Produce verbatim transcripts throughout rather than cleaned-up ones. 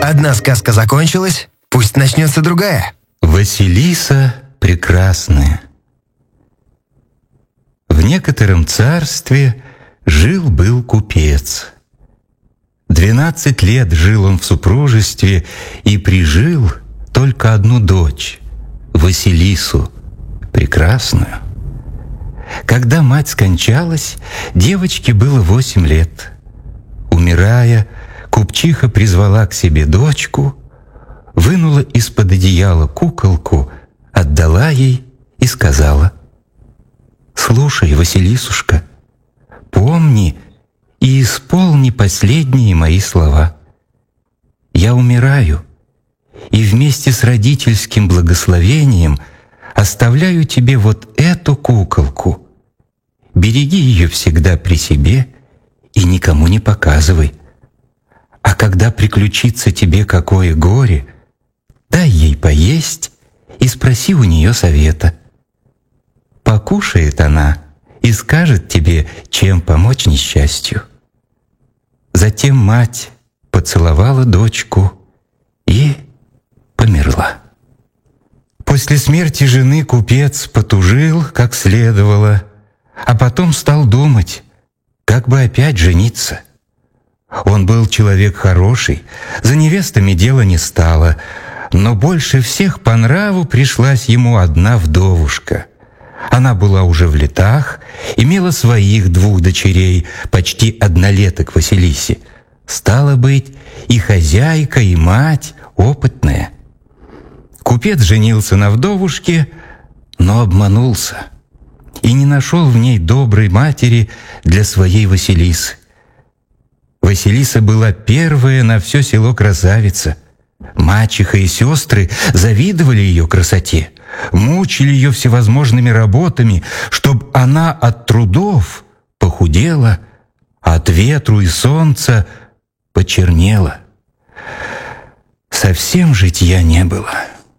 Одна сказка закончилась, пусть начнется другая. Василиса прекрасная. В некотором царстве жил-был купец. Двенадцать лет жил он в супружестве и прижил только одну дочь, Василису, прекрасную. Когда мать скончалась, девочке было восемь лет. Умирая, купчиха призвала к себе дочку, вынула из-под одеяла куколку, отдала ей и сказала: «Слушай, Василисушка, помни и исполни последние мои слова. Я умираю, и вместе с родительским благословением оставляю тебе вот эту куколку. Береги ее всегда при себе и никому не показывай. А когда приключится тебе какое горе, дай ей поесть и спроси у нее совета. Покушает она и скажет тебе, чем помочь несчастью». Затем мать поцеловала дочку и померла. После смерти жены купец потужил, как следовало, а потом стал думать, как бы опять жениться. Он был человек хороший, за невестами дело не стало, но больше всех по нраву пришлась ему одна вдовушка. Она была уже в летах, имела своих двух дочерей, почти однолеток Василисе. Стало быть, и хозяйка, и мать опытная. Купец женился на вдовушке, но обманулся и не нашел в ней доброй матери для своей Василисы. Василиса была первая на все село красавица. Мачеха и сестры завидовали ее красоте, мучили ее всевозможными работами, чтоб она от трудов похудела, а от ветру и солнца почернела. Совсем житья не было.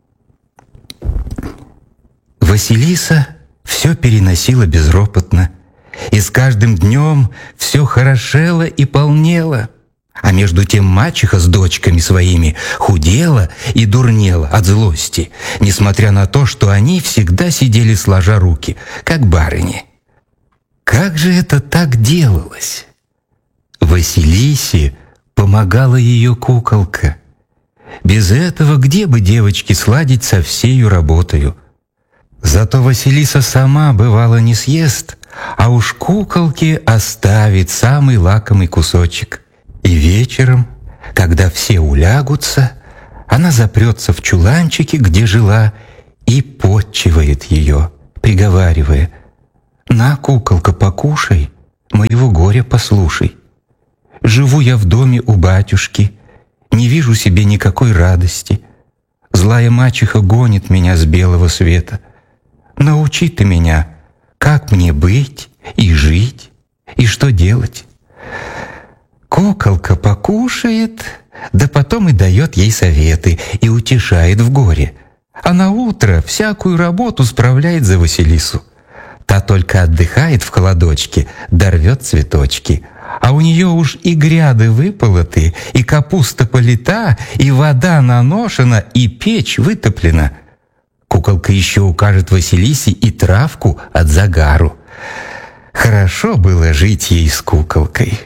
Василиса все переносила безропотно, и с каждым днем все хорошело и полнело. А между тем мачеха с дочками своими худела и дурнела от злости, несмотря на то, что они всегда сидели сложа руки, как барыни. Как же это так делалось? Василисе помогала ее куколка. Без этого где бы девочке сладить со всею работою? Зато Василиса сама, бывало, не съест, а уж куколке оставит самый лакомый кусочек. И вечером, когда все улягутся, она запрется в чуланчике, где жила, и потчевает ее, приговаривая: «На, куколка, покушай, моего горя послушай. Живу я в доме у батюшки, не вижу себе никакой радости. Злая мачеха гонит меня с белого света. Научи ты меня, как мне быть и жить, и что делать». Куколка покушает, да потом и дает ей советы, и утешает в горе. А на утро всякую работу справляет за Василису. Та только отдыхает в холодочке, да рвет цветочки. А у нее уж и гряды выполоты, и капуста полита, и вода наношена, и печь вытоплена. Куколка еще укажет Василисе и травку от загару. Хорошо было жить ей с куколкой.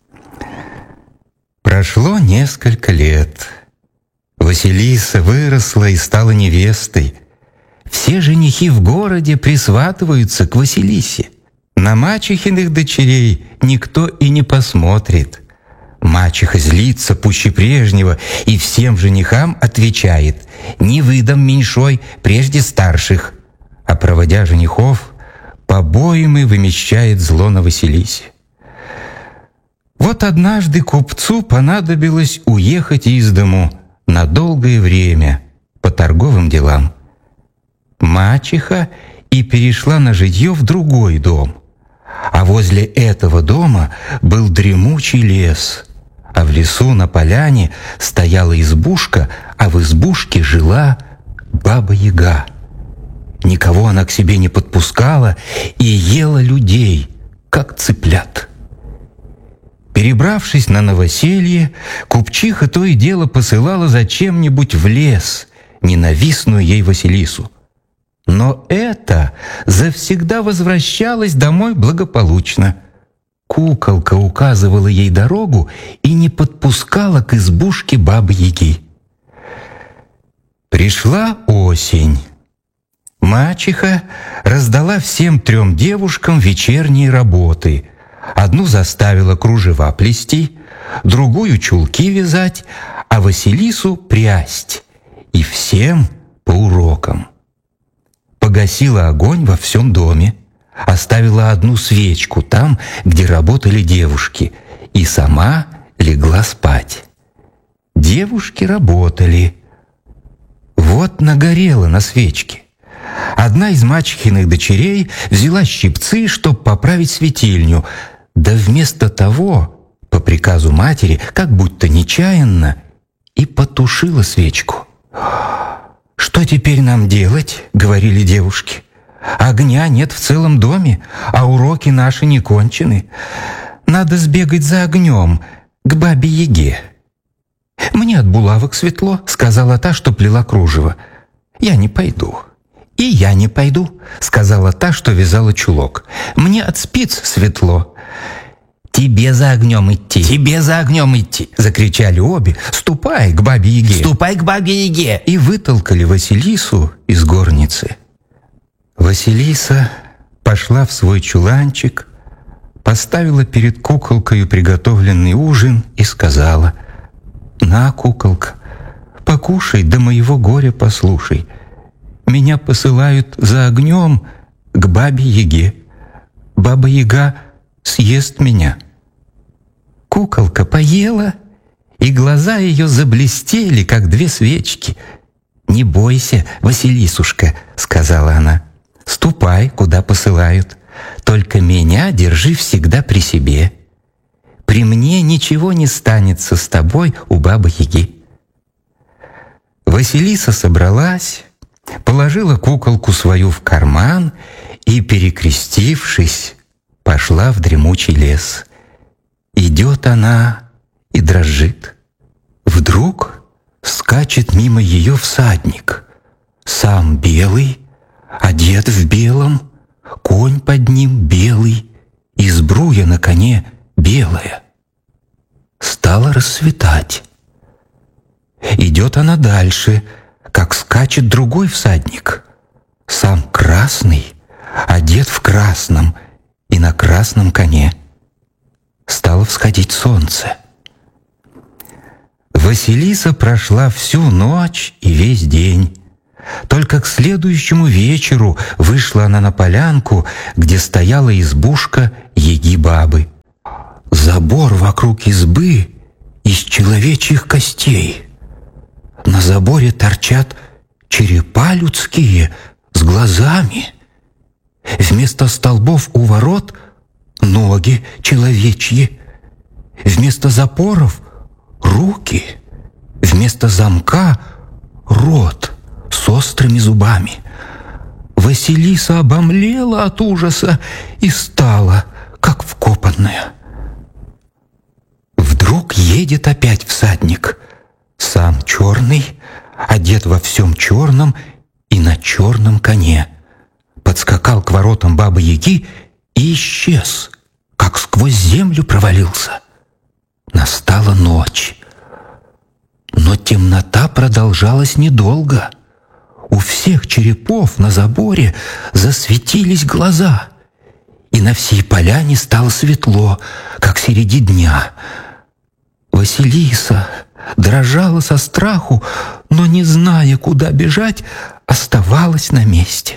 Прошло несколько лет. Василиса выросла и стала невестой. Все женихи в городе присватываются к Василисе. На мачехиных дочерей никто и не посмотрит. Мачеха злится пуще прежнего и всем женихам отвечает: «Не выдам меньшой прежде старших», а проводя женихов, побоями вымещает зло на Василисе. Вот однажды купцу понадобилось уехать из дому на долгое время по торговым делам. Мачеха и перешла на житье в другой дом, а возле этого дома был дремучий лес, а в лесу на поляне стояла избушка, а в избушке жила Баба-Яга. Никого она к себе не подпускала и ела людей, как цыплят. Перебравшись на новоселье, купчиха то и дело посылала зачем-нибудь в лес ненавистную ей Василису. Но эта завсегда возвращалась домой благополучно. Куколка указывала ей дорогу и не подпускала к избушке Бабы-Яги. Пришла осень. Мачеха раздала всем трем девушкам вечерние работы. Одну заставила кружева плести, другую чулки вязать, а Василису прясть. И всем по урокам. Погасила огонь во всем доме, оставила одну свечку там, где работали девушки, и сама легла спать. Девушки работали. Вот нагорело на свечке. Одна из мачехиных дочерей взяла щипцы, чтоб поправить светильню, да вместо того, по приказу матери, как будто нечаянно, и потушила свечку. «Что теперь нам делать?» — говорили девушки. «Огня нет в целом доме, а уроки наши не кончены. Надо сбегать за огнем к Бабе-Яге». «Мне от булавок светло», — сказала та, что плела кружево. «Я не пойду». «И я не пойду», — сказала та, что вязала чулок. «Мне от спиц светло». «Тебе за огнем идти! Тебе за огнем идти!» — закричали обе. «Ступай к Бабе-Яге! Ступай к Бабе-Яге!» И вытолкали Василису из горницы. Василиса пошла в свой чуланчик, поставила перед куколкою приготовленный ужин и сказала: «На, куколка, покушай, да моего горя послушай. Меня посылают за огнем к Бабе-Яге. Баба-Яга съест меня». Куколка поела, и глаза ее заблестели, как две свечки. «Не бойся, Василисушка», — сказала она. «Ступай, куда посылают. Только меня держи всегда при себе. При мне ничего не станется с тобой у Бабы-Яги». Василиса собралась, положила куколку свою в карман и, перекрестившись, пошла в дремучий лес. Идет она и дрожит. Вдруг скачет мимо ее всадник, сам белый, одет в белом, конь под ним белый, и сбруя на коне белая. Стало рассветать. Идет она дальше, как скачет другой всадник, сам красный, одет в красном и на красном коне. Стало всходить солнце. Василиса прошла всю ночь и весь день. Только к следующему вечеру вышла она на полянку, где стояла избушка Яги-бабы. Забор вокруг избы из человечьих костей. На заборе торчат черепа людские с глазами. Вместо столбов у ворот ноги человечьи. Вместо запоров руки. Вместо замка рот с острыми зубами. Василиса обомлела от ужаса и стала, как вкопанная. Вдруг едет опять всадник, сам черный, одет во всем черном и на черном коне. Подскакал к воротам Бабы-Яги и исчез, как сквозь землю провалился. Настала ночь. Но темнота продолжалась недолго. У всех черепов на заборе засветились глаза, и на всей поляне стало светло, как среди дня. Василиса дрожала со страху, но, не зная, куда бежать, оставалась на месте.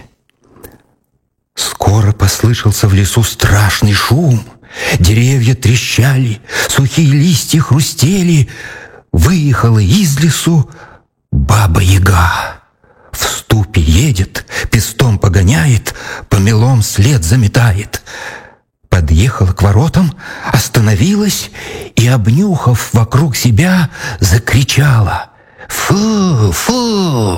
Скоро послышался в лесу страшный шум. Деревья трещали, сухие листья хрустели. Выехала из лесу Баба-Яга. В ступе едет, пестом погоняет, помелом след заметает. Подъехала к воротам, остановилась и, обнюхав вокруг себя, закричала: «Фу, фу,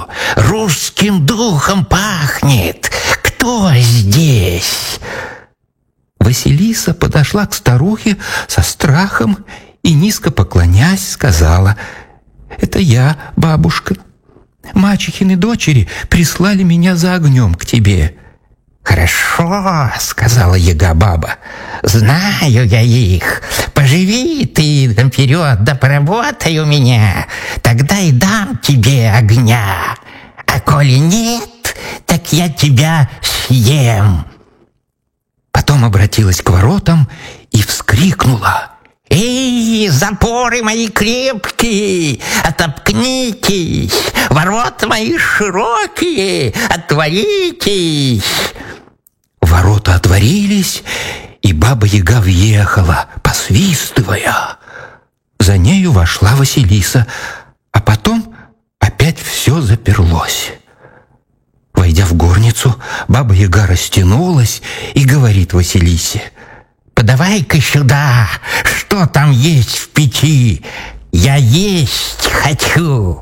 русским духом пахнет! Кто здесь?» Василиса подошла к старухе со страхом и, низко поклонясь, сказала: «Это я, бабушка. Мачехины дочери прислали меня за огнем к тебе». «Хорошо, — сказала Яга-баба, — знаю я их. Поживи ты наперед, да поработай у меня, тогда и дам тебе огня. А коли нет, так я тебя съем». Потом обратилась к воротам и вскрикнула: «Эй, запоры мои крепкие, отопкнитесь! Ворота мои широкие, отворитесь!» Ворота отворились, и Баба-Яга въехала, посвистывая. За нею вошла Василиса, а потом опять все заперлось. Войдя в горницу, Баба-Яга растянулась и говорит Василисе: «Подавай-ка сюда, что там есть в печи, я есть хочу».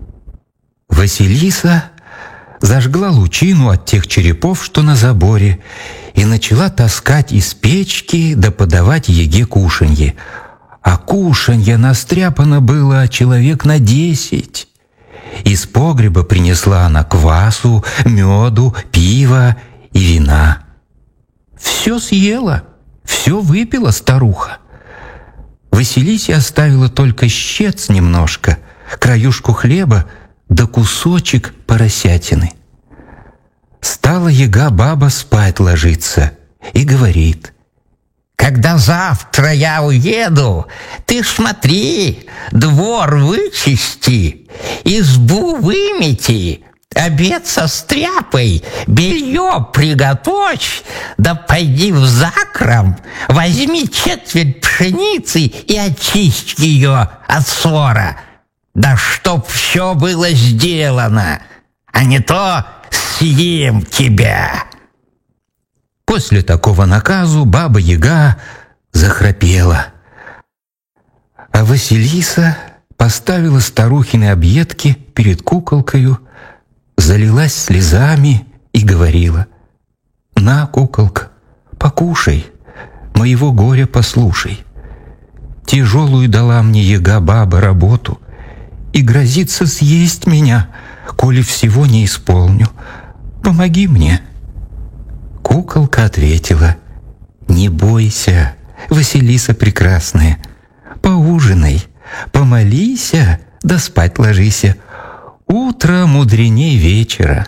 Василиса зажгла лучину от тех черепов, что на заборе, и начала таскать из печки да подавать Яге кушанье. А кушанье настряпано было человек на десять. Из погреба принесла она квасу, меду, пива и вина. Все съела, все выпила старуха. Василисе оставила только щец немножко, краюшку хлеба да кусочек поросятины. Стала Яга-баба спать ложиться и говорит: «Когда завтра я уеду, ты смотри, двор вычисти, избу вымети, обед состряпай, белье приготовь, да пойди в закром, возьми четверть пшеницы и очисть ее от сора. Да чтоб все было сделано, а не то съем тебя». После такого наказу Баба-Яга захрапела, а Василиса поставила старухины объедки перед куколкою, залилась слезами и говорила: «На, куколка, покушай, моего горя послушай. Тяжелую дала мне Яга-баба работу и грозится съесть меня, коли всего не исполню. Помоги мне». Куколка ответила: «Не бойся, Василиса прекрасная, поужинай, помолися, да спать ложися. Утро мудреней вечера».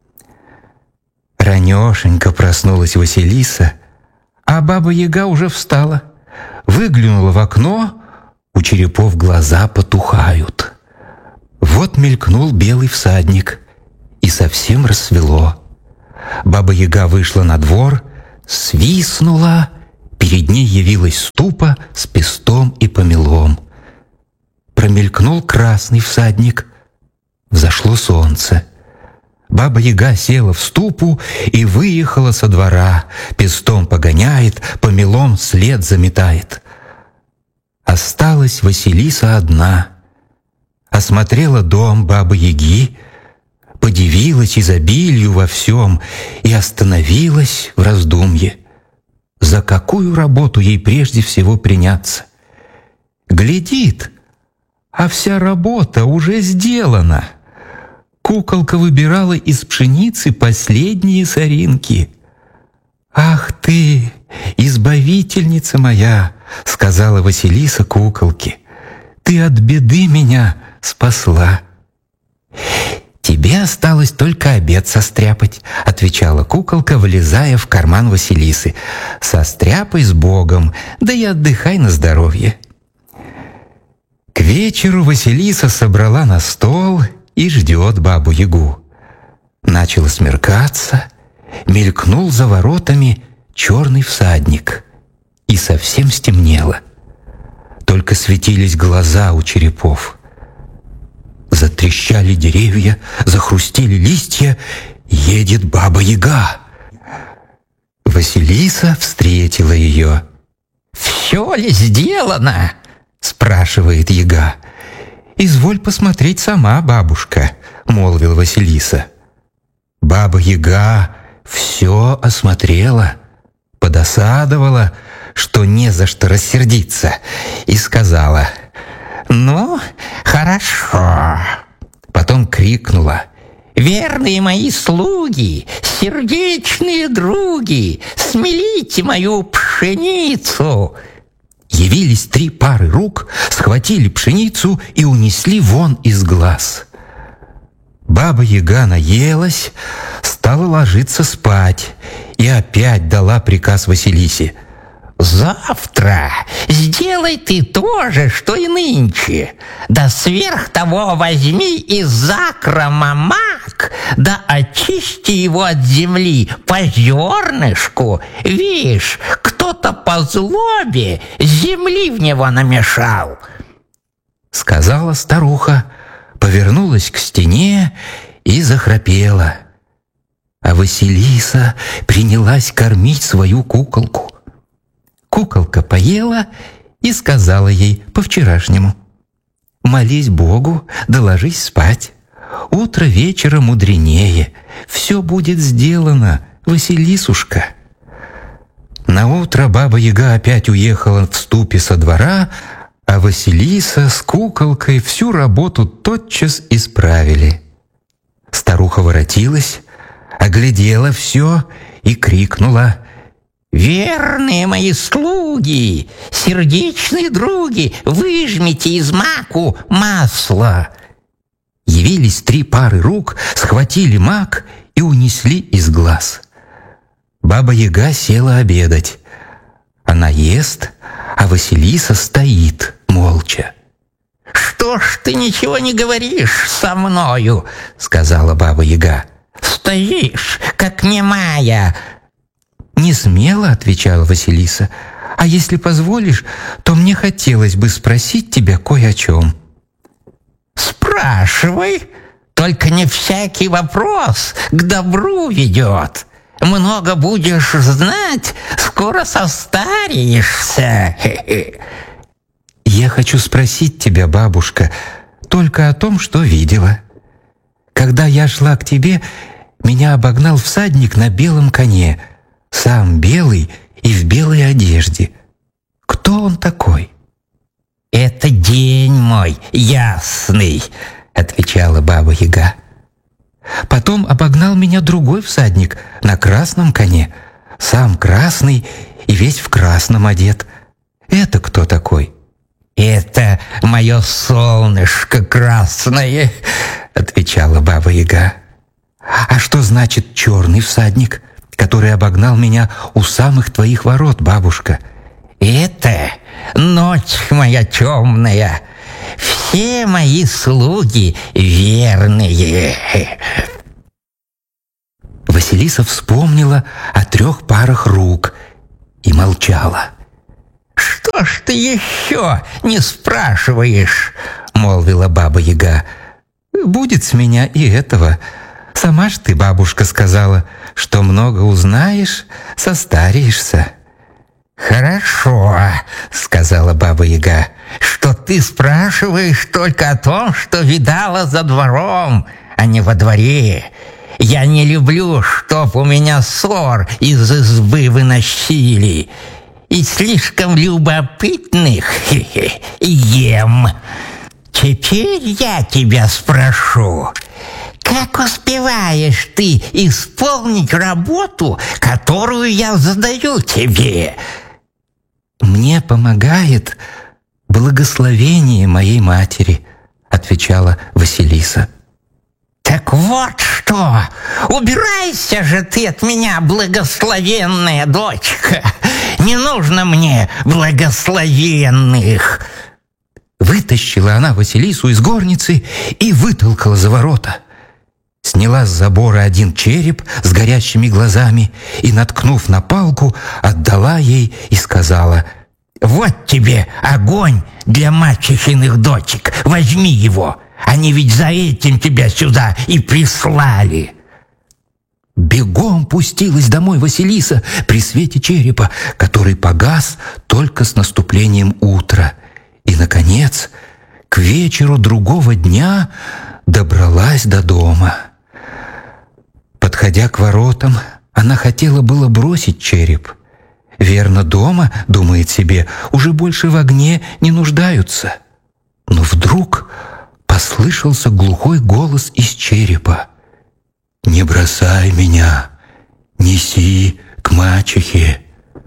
Ранешенько проснулась Василиса, а Баба-Яга уже встала, выглянула в окно, у черепов глаза потухают. Вот мелькнул белый всадник, и совсем рассвело. Баба-Яга вышла на двор, свистнула, перед ней явилась ступа с пестом и помелом. Промелькнул красный всадник, взошло солнце. Баба-Яга села в ступу и выехала со двора, пестом погоняет, помелом след заметает. Осталась Василиса одна, осмотрела дом Бабы-Яги, подивилась изобилию во всем и остановилась в раздумье, за какую работу ей прежде всего приняться. Глядит, а вся работа уже сделана. Куколка выбирала из пшеницы последние соринки. «Ах ты, избавительница моя!» — сказала Василиса куколке. «Ты от беды меня спасла». «Тебе осталось только обед состряпать», — отвечала куколка, влезая в карман Василисы. «Состряпай с Богом, да и отдыхай на здоровье». К вечеру Василиса собрала на стол и ждет Бабу-Ягу. Начало смеркаться, мелькнул за воротами черный всадник, и совсем стемнело. Только светились глаза у черепов. Затрещали деревья, захрустели листья. Едет Баба-Яга. Василиса встретила ее. «Все ли сделано?» — спрашивает Яга. «Изволь посмотреть сама, бабушка», — молвила Василиса. Баба-Яга все осмотрела, подосадовала, что не за что рассердиться, и сказала: «Ну, хорошо». Потом крикнула: «Верные мои слуги, сердечные други, смелите мою пшеницу!» Явились три пары рук, схватили пшеницу и унесли вон из глаз. Баба-Яга наелась, стала ложиться спать и опять дала приказ Василисе: «Завтра сделай ты то же, что и нынче. Да сверх того возьми из закрома мак, да очисти его от земли по зернышку. Вишь, кто-то по злобе земли в него намешал». Сказала старуха, повернулась к стене и захрапела. А Василиса принялась кормить свою куколку. Куколка поела и сказала ей по-вчерашнему: «Молись Богу, да ложись спать. Утро вечера мудренее. Все будет сделано, Василисушка». Наутро Баба-Яга опять уехала в ступе со двора, а Василиса с куколкой всю работу тотчас исправили. Старуха воротилась, оглядела все и крикнула: «Верные мои слуги, сердечные други, выжмите из маку масло». Явились три пары рук, схватили мак и унесли из глаз. Баба-Яга села обедать. Она ест, а Василиса стоит молча. «Что ж ты ничего не говоришь со мною?» — сказала Баба-Яга. «Стоишь, как немая». «Не смело», — отвечала Василиса. «А если позволишь, то мне хотелось бы спросить тебя кое о чем». «Спрашивай, только не всякий вопрос к добру ведет. Много будешь знать, скоро состареешься». «Я хочу спросить тебя, бабушка, только о том, что видела. Когда я шла к тебе, меня обогнал всадник на белом коне, сам белый и в белой одежде. Кто он такой?» «Это день мой ясный», — отвечала Баба-Яга. «Потом обогнал меня другой всадник на красном коне, сам красный и весь в красном одет. Это кто такой?» «Это мое солнышко красное», — отвечала Баба-Яга. «А что значит черный всадник, который обогнал меня у самых твоих ворот, бабушка?» «Это ночь моя темная, все мои слуги верные». Василиса вспомнила о трех парах рук и молчала. «Что ж ты еще не спрашиваешь?» — молвила Баба-Яга. «Будет с меня и этого. Сама ж ты, бабушка, сказала, что много узнаешь, состареешься». «Хорошо», — сказала Баба-Яга, «что ты спрашиваешь только о том, что видала за двором, а не во дворе. Я не люблю, чтоб у меня ссор из избы выносили, и слишком любопытных ем. Теперь я тебя спрошу, как успеваешь ты исполнить работу, которую я задаю тебе?» «Мне помогает благословение моей матери», — отвечала Василиса. «Так вот что! Убирайся же ты от меня, благословенная дочка! Не нужно мне благословенных!» Вытащила она Василису из горницы и вытолкала за ворота. Сняла с забора один череп с горящими глазами и, наткнув на палку, отдала ей и сказала: «Вот тебе огонь для мачехиных дочек, возьми его, они ведь за этим тебя сюда и прислали». Бегом пустилась домой Василиса при свете черепа, который погас только с наступлением утра, и, наконец, к вечеру другого дня добралась до дома. Подходя к воротам, она хотела было бросить череп Верно, дома, думает себе, уже больше в огне не нуждаются. Но вдруг послышался глухой голос из черепа. «Не бросай меня, неси к мачехе».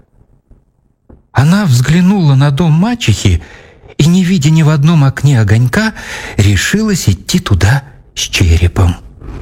Она взглянула на дом мачехи и, не видя ни в одном окне огонька, решилась идти туда с черепом.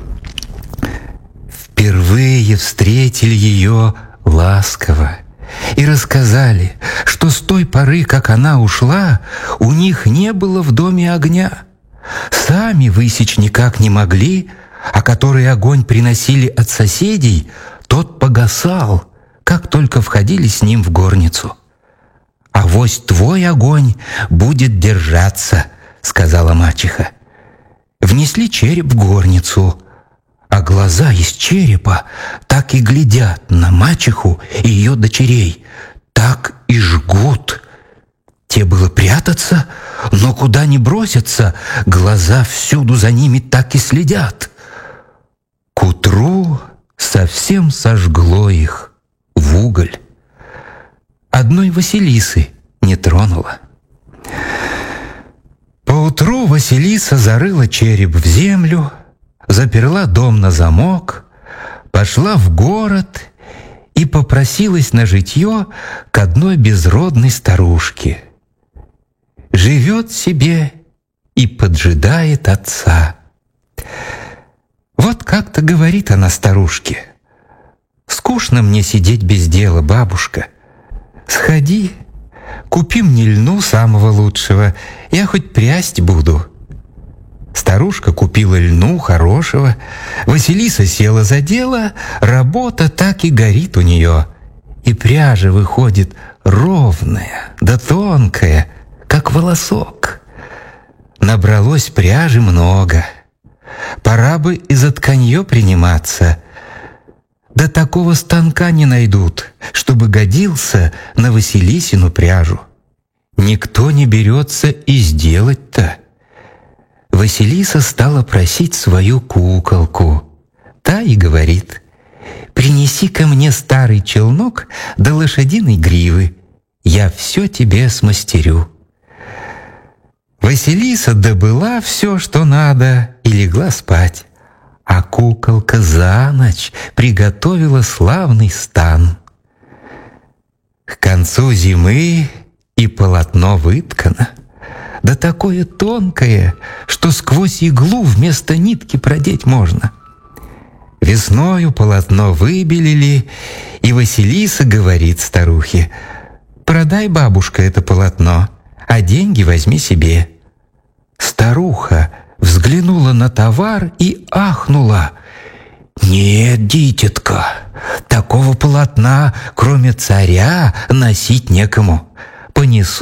Впервые встретили ее ласково и рассказали, что с той поры, как она ушла, у них не было в доме огня. Сами высечь никак не могли, а который огонь приносили от соседей, тот погасал, как только входили с ним в горницу. «А вось твой огонь будет держаться», — сказала мачеха. Внесли череп в горницу, а глаза из черепа так и глядят на мачеху и ее дочерей, так и жгут. Те было прятаться, но куда ни бросятся, глаза всюду за ними так и следят. К утру совсем сожгло их в уголь. Одной Василисы не тронула. Поутру Василиса зарыла череп в землю, заперла дом на замок, пошла в город и попросилась на житье к одной безродной старушке. Живет себе и поджидает отца. Вот как-то говорит она старушке: «Скучно мне сидеть без дела, бабушка. Сходи, купи мне льну самого лучшего, я хоть прясть буду». Старушка купила льну хорошего, Василиса села за дело, работа так и горит у нее, и пряжа выходит ровная да тонкая, как волосок. Набралось пряжи много, пора бы и за тканье приниматься. Да такого станка не найдут, чтобы годился на Василисину пряжу. Никто не берется и сделать-то. Василиса стала просить свою куколку. Та и говорит: «Принеси ко мне старый челнок да лошадиной гривы, я все тебе смастерю». Василиса добыла все, что надо, и легла спать. А куколка за ночь приготовила славный стан. К концу зимы и полотно выткано, да такое тонкое, что сквозь иглу вместо нитки продеть можно. Весною полотно выбелили, и Василиса говорит старухе: «Продай, бабушка, это полотно, а деньги возьми себе». Старуха взглянула на товар и ахнула: «Нет, дитятка, такого полотна, кроме царя, носить некому. Понесу